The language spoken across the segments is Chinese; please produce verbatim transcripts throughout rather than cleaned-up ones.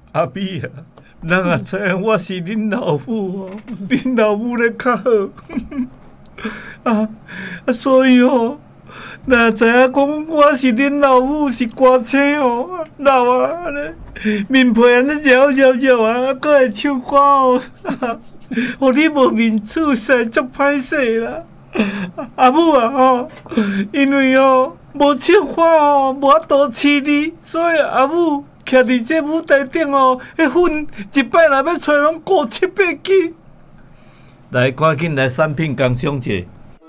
阿美啊，人也知影我是恁老母哦，恁老母咧较好。啊啊，所以哦，若知影讲我是恁老母是歌星哦，老啊安尼面皮安尼绕绕绕啊，搁会唱歌哦，互你无面处势，足歹势啦。阿母啊吼，因为哦无唱歌哦，无法度饲你，所以阿母徛伫这舞台顶哦，迄粉一摆若要吹拢过七八斤。来，赶紧来产品工商者。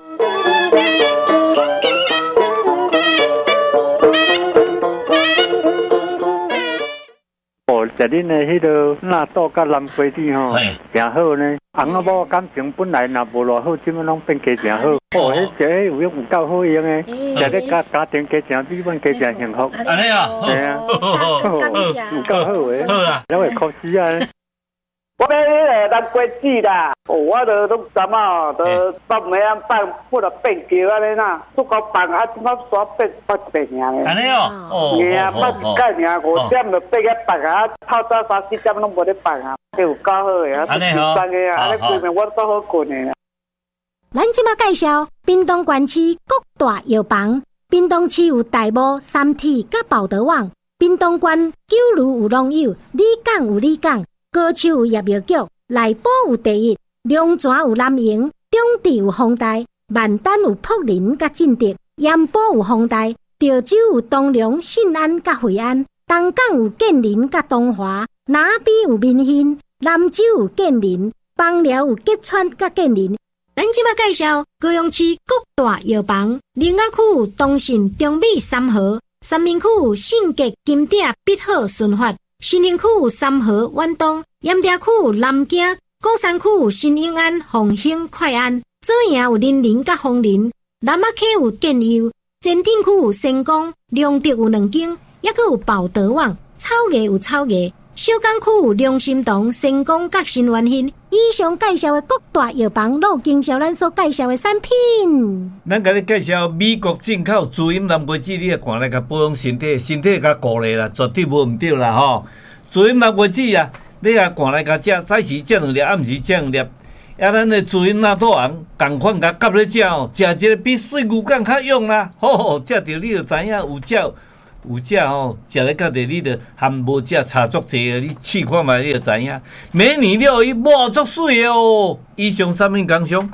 哦，食恁的迄个纳豆甲南瓜子吼，真好呢。翁仔某感情本来若无偌好，即摆拢变加真好。哦，迄食迄有有够好用的，食咧家家庭加真比阮加真幸福。 安尼啊， 系啊，有够好诶， 好啦， 了会可惜啊。 我买迄个南瓜子啦，哦，我都拢知嘛，都北梅啊放不了变桥安尼啦，足够放啊，即摆煞变八百尔咧。 安尼哦，哦， 嘿啊，八一届尔五点就变个放啊，透早三四点拢无咧放啊，这有够好诶啊， 安尼吼， 安尼啊，安尼规暝我都好困诶。 咱即马介绍屏东县市各大药房，屏东市有大埔、三体、甲宝德旺，屏东县九如有农友，里港有里港。高手有业药局，内埔有第一，龙泉有南营，中地有丰台，万丹有福林甲进德，盐埔有丰台，潮州有东龙、信安甲惠安，东港有建林甲东华，南边有民兴，南州有建林，枋寮有吉川甲建林。咱即马介绍高雄市各大药房，林雅区有东信、中美三和，三明区有信捷、金鼎、必好、顺发。新营区有三和、远东，盐埕区有南京，鼓山区有新永安、凤兴、快安，左营有林林甲丰林，南仔溪有建佑，前顶区有成功，良德有两间，也佫有宝德旺，草nghệ有草nghệ，小港区有良心堂、成功甲新元兴。以上介绍的各大药房，都有经销咱所介绍的产品。 咱甲你介绍美国进口滋阴南瓜子，你也赶来甲保养身体，身体甲顾咧啦，绝对无毋对啦吼。滋阴南瓜子啊，你也赶来甲食，早时食两粒，暗时食两粒。啊，咱的滋阴纳豆红共款甲夹咧食哦，食一个比水牛肝较勇啦。吼，食着你就知影有食。有食吼，食咧到底你着含无食差足济你试看觅你就知影。美女料伊无足水哦。以上产品工商。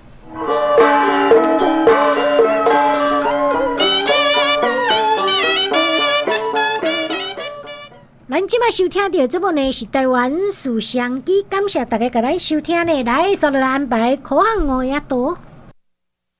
咱即摆收听到这部呢是台湾书香机，感谢大家甲咱收听呢，来所来安排口号五也多。